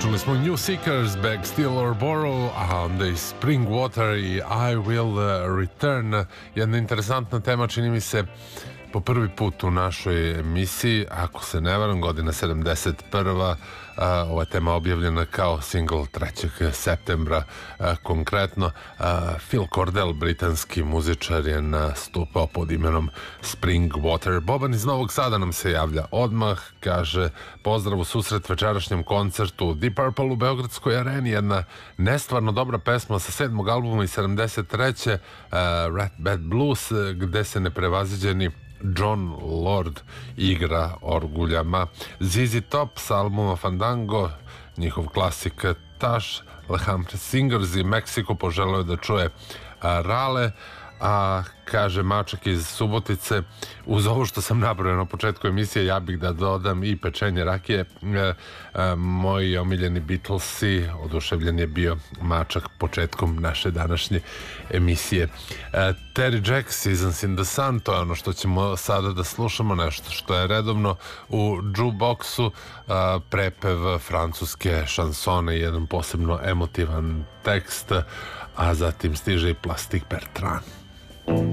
Čuli smo New Seekers, Beg, Steal or Borrow, a onda i Springwater i I Will Return. Jedna interesantna tema, čini mi se, po prvi put u našoj emisiji, ako se ne varam, godina 71. Ova tema objavljena kao single 3. septembra. Konkretno, Phil Cordell, britanski muzičar, je nastupao pod imenom Springwater. Boban iz Novog Sada nam se javlja odmah, kaže: pozdrav u susret večerašnjem koncertu Deep Purple u Beogradskoj areni, jedna nestvarno dobra pesma sa 7. albuma iz 73. Red Bad Blues, gde se neprevaziđeni John Lord igra orguljama. ZZ Top sa albuma Fandango, njihov klasik Taš, Le Humphrey Singers i Meksiko poželeo da čuje Rale, a kaže Mačak iz Subotice: uz ovo što sam nabrojao na početku emisije, ja bih da dodam i pečenje rakije. Moji omiljeni Beatlesi, oduševljen je bio Mačak početkom naše današnje emisije. Terry Jacks, Seasons in the Sun, to je ono što ćemo sada da slušamo, nešto što je redovno u jukeboxu, prepev francuske šansone, jedan posebno emotivan tekst, a zatim stiže i Plastic Bertrand.